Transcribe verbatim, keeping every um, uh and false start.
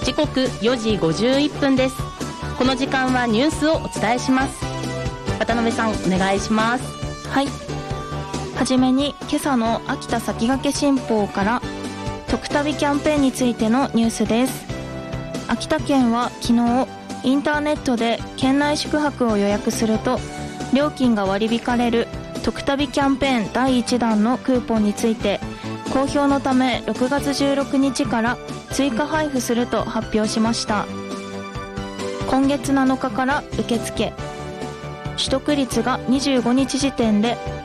時刻よじごじゅういっぷんです。この時間はニュースをお伝えします。渡辺さん、お願いします。 はい。はじめに今朝の秋田先駆け新報からトク旅キャンペーンについてのニュースです。秋田県は昨日インターネットで県内宿泊を予約すると料金が割り引かれるトク旅キャンペーンだいいちだんのクーポンについて公表のためろくがつじゅうろくにちから追加配布すると発表しました。今月なのかから受付、取得率がにじゅうごにち時点で